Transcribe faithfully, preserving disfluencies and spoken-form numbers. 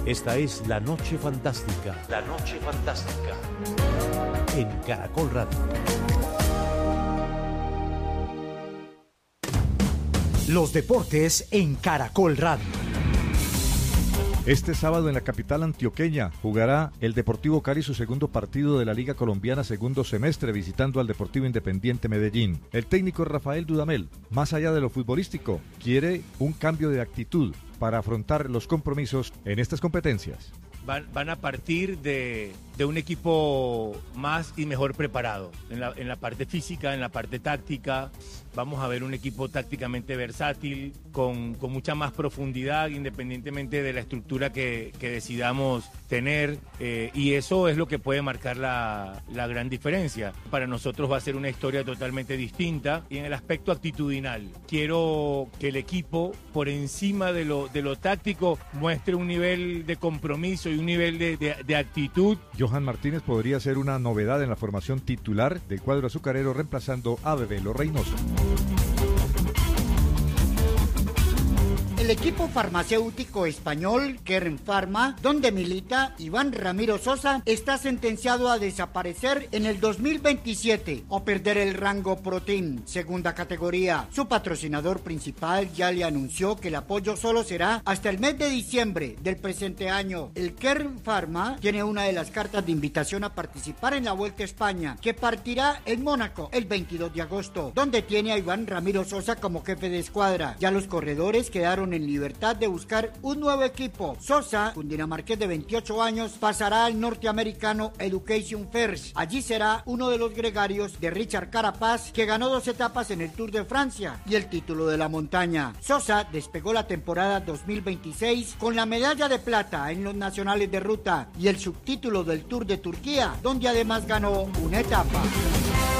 Esta es La Noche Fantástica. La Noche Fantástica. En Caracol Radio. Los deportes en Caracol Radio. Este sábado en la capital antioqueña jugará el Deportivo Cali su segundo partido de la Liga Colombiana segundo semestre visitando al Deportivo Independiente Medellín. El técnico Rafael Dudamel, más allá de lo futbolístico, quiere un cambio de actitud para afrontar los compromisos en estas competencias. Van, van a partir de, de un equipo más y mejor preparado en la, en la parte física, en la parte táctica. Vamos a ver un equipo tácticamente versátil, con, con mucha más profundidad, independientemente de la estructura que, que decidamos tener. Eh, y eso es lo que puede marcar la, la gran diferencia. Para nosotros va a ser una historia totalmente distinta. Y en el aspecto actitudinal, quiero que el equipo, por encima de lo, de lo táctico, muestre un nivel de compromiso y un nivel de, de, de actitud. Johan Martínez podría ser una novedad en la formación titular del cuadro azucarero, reemplazando a Bebelo Reynoso. El equipo farmacéutico español Kern Pharma, donde milita Iván Ramiro Sosa, está sentenciado a desaparecer en el dos mil veintisiete o perder el rango Pro Team, segunda categoría. Su patrocinador principal ya le anunció que el apoyo solo será hasta el mes de diciembre del presente año. El Kern Pharma tiene una de las cartas de invitación a participar en la Vuelta a España, que partirá en Mónaco el veintidós de agosto, donde tiene a Iván Ramiro Sosa como jefe de escuadra. Ya los corredores quedaron en libertad de buscar un nuevo equipo. Sosa, cundinamarqués de veintiocho años, pasará al norteamericano Education First. Allí será uno de los gregarios de Richard Carapaz, que ganó dos etapas en el Tour de Francia y el título de la montaña. Sosa despegó la temporada dos mil veintiséis con la medalla de plata en los nacionales de ruta y el subtítulo del Tour de Turquía, donde además ganó una etapa.